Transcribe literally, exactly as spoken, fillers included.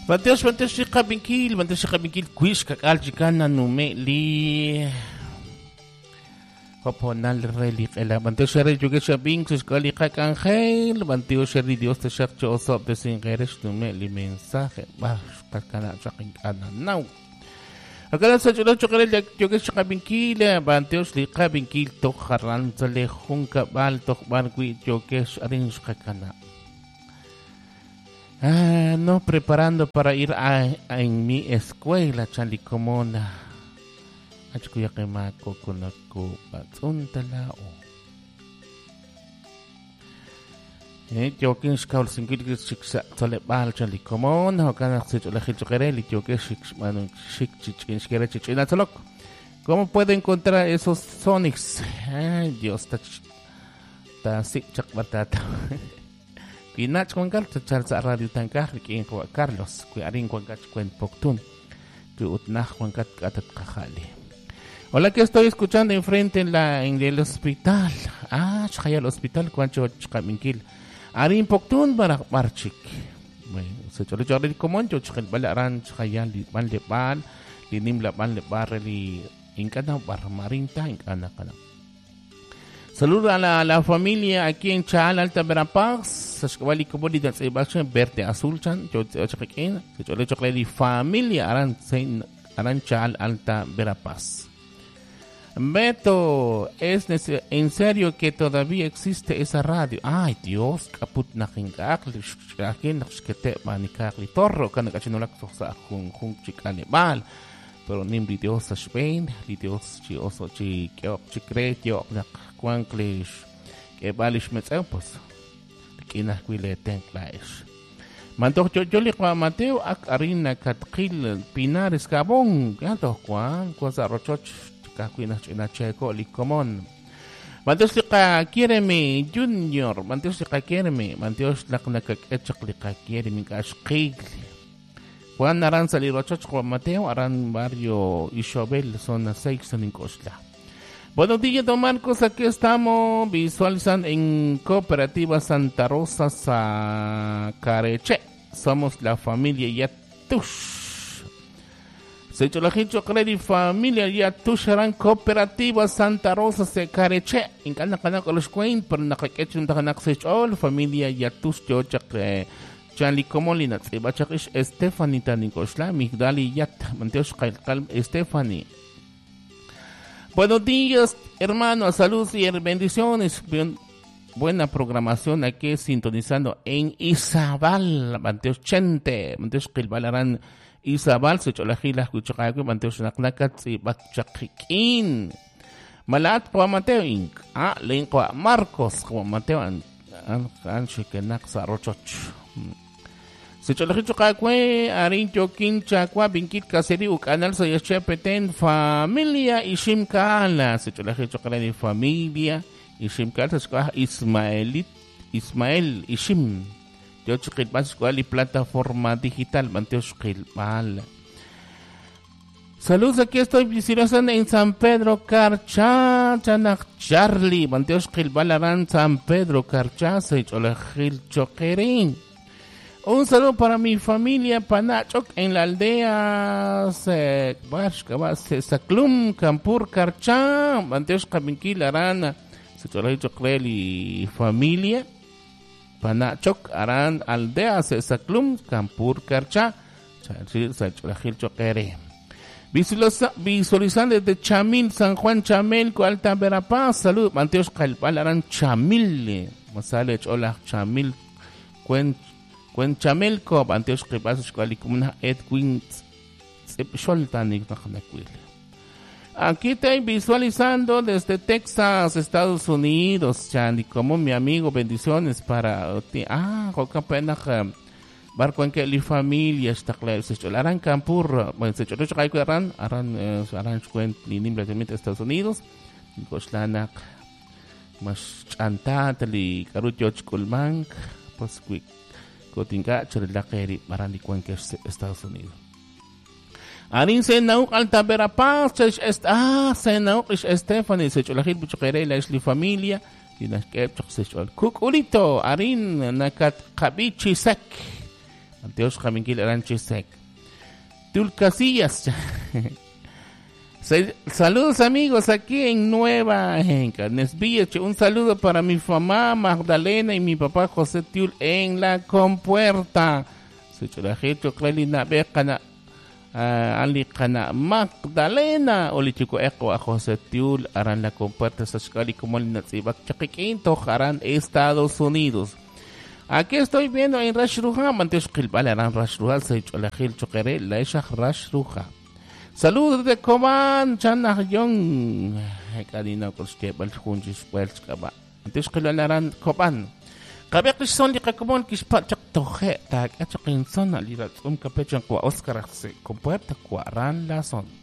Mateos, Mateos, si kabinkil, Mateos, si kabinkil, quiz, kakaljikan na nume, li... Hoponal relik, ela, Mateos, si re, yuge siya bing, sus kalikak angel, Mateos, si re, Dios, te siya, chosop, de singeres, nume, li mensaje, bah, kakana, saking ananaw. Akala sa chula, chukare, yuge siya kabinkil, Mateos, li kabinkil, tok haran, sa lehong kabal, tok bargui, yuge siya, arin siya kakana. Ah, no, preparando para ir a, a en mi escuela, Chalicomona. Achkuya kay mako kunako patsuntala o. Eh, jokin skaul singkit siksa tole bal Chalicomona, o kana sit la hitchereli, jokin sik manu sik chicken skera chichina tolok. ¿Cómo puedo encontrar esos sonics? Ay, Dios, ta ta sik chak batata. Pinach Juan Carlos, sa radio tangkah, kiin ko Carlos, kuya aring Juan Kat kwen poktun, kuya utnah Juan Kat katat kakali. Hola, que estoy escuchando enfrente en la en el hospital. Ah, chaya el hospital, cuancho chakaminkil. Aring poktun barak marchik. Bueno, se chole chole komoncho chakal balaran chaya li ban lepan, linim laban lebar li inkana bar marinta inkana kana. Saludos a la, a la familia aquí en Chaal, Alta Verapaz. Sashkawali comunidad sa ibasyon, verde azul chan. Yo chakikin, yo le chokleli familia aran aran Chaal, Alta Verapaz. Beto, es en serio que todavía existe esa radio. Ay Dios, kaput na kingakli, shakin nakskete manikakli torro, kanakachinulak sa kung kung chikani mal. Pero nimri Dios sa Spain, li Dios chi oso chi kiok chi kre kiok nak kwangklish ke balish metsa pues kina kwile tenklaish. Mantok yo yo li kwa Mateo ak arina katkil pinares kabong kanto kwa kwa sa rochoch ka kwina china cheko li common. Mantos li ka kiereme junior, mantos li ka kiereme, mantos lak nakaketchak li ka kiereme ka shkigli. Juan aran sa Lirochoch, Juan Mateo, aran barrio Isabel, zona seis en Incosla. Buenos días, don Marcos, aquí estamos visualizando en Cooperativa Santa Rosa, Sacareche. Somos la familia Yatush. Se hecho la gente cree familia Yatush, aran Cooperativa Santa Rosa, Sacareche. En cada canal con los cuentos, pero no hay que echar un tajanak se hecho, familia Yatush, yo chakre. Chali Comolina, Bachakish, Stephanie Tanikosla, Migdali Yat, Manteos Kalkal, Stephanie. Buenos días, hermanos, saludos y bendiciones. Buena programación aquí sintonizando en Izabal, Manteos Chente, Manteos Kilbalarán, Izabal, Secholajila, Kuchakaku, Manteos Naknakat, y Bachakikin. Malat kwa Mateo Inc. Ah, Len kwa Marcos kwa Mateo An Anshikenak sa Rochoch. Se cholajito kakwe, arin chokin chakwa, binkit kaseri, ukanal sa yachepeten, familia ishim kaala. Se cholajito kalani familia ishim kaala, sa kwa Ismaelit, Ismael ishim. Yo chukil pa sa kwa li plataforma digital, manteo chukil pala. Saludos, aquí estoy visitando en San Pedro Carcha, Chanak Charlie, manteo chukil balaran San Pedro Carcha, se cholajil chokerin. Un saludo para mi familia Panachok en la aldea Saclum, Campur, Carchá, Manteos Caminquil, Arana, Secholajil Chokreli familia Panachok, Aran, aldea Saclum, Campur, Carchá, Secholajil Chokere. Visualizando desde Chamil, San Juan Chamelco, Alta Verapaz, salud, Manteos Calpal, Aran Chamil, Masale Chola Chamil, Cuen Cuen Chamelco, Anteos Kripasos Kualikumna Edwin Zepsholtanik Nakanakwil. Aquí estoy visualizando desde Texas, Estados Unidos, Chandy, como mi amigo, bendiciones para ti. Ah, Coca Pena, barco en que la familia está claro. Se cholaran Campur, bueno, se cholaran Chacaico Aran, Aran, Aran, Cuen, Ninim, de Estados Unidos, Nicoslanak, Mas Chantatali, Caruchoch Kulmank, pues quick. Kotinga Chorelakeri Marani Cuenques Estados Unidos. Arin se nauk Alta Verapaz, ah, se nauk is Stephanie, se cholajil buchokere la isli familia, dinas kepchok se chol. Kukulito, Arin nakat kabichi sek. Anteos Jamingil Aranchisek. Tiul Casillas. Saludos amigos aquí en Nueva Nesbille. Un saludo para mi mamá Magdalena y mi papá José Tiul en la Compuerta. Se chulajito Clelina Becana Ali Cana Magdalena. Oli chico eco a José Tiul harán la Compuerta Sashkali como el Natsibak Chaquiquinto harán Estados Unidos. Aquí estoy viendo en Rashruja. Manteos Kilbal harán Rashruja. Se chulajil choquere la Eshah Rashruja. Saludos de Coman, Chanah Young. Kadina Koskebal Hunjis Welch Kaba. Antes que lo harán Coman. Kabek son de Kakumon Kispachak Toje, Tag Atchakin Son, Alirat Um Capechan Qua Oscar se compuerta Quaran la Son.